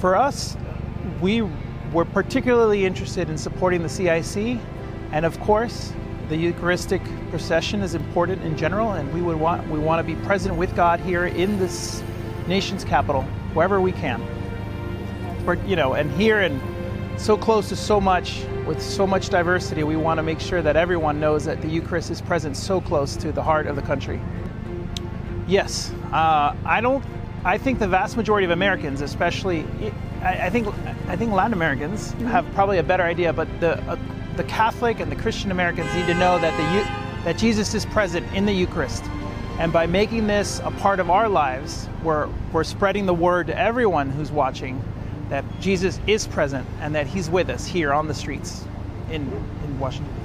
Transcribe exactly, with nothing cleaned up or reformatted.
For us, we were particularly interested in supporting the C I C, and of course, the Eucharistic procession is important in general, and we would want we want to be present with God here in this nation's capital, wherever we can. But, you know, and here and so close to so much, with so much diversity, we want to make sure that everyone knows that the Eucharist is present so close to the heart of the country. Yes, uh, I don't. I think the vast majority of Americans, especially, I, I think, I think Latin Americans mm-hmm. have probably a better idea. But the uh, the Catholic and the Christian Americans need to know that the that Jesus is present in the Eucharist, and by making this a part of our lives, we're we're spreading the word to everyone who's watching that Jesus is present and that He's with us here on the streets in in Washington.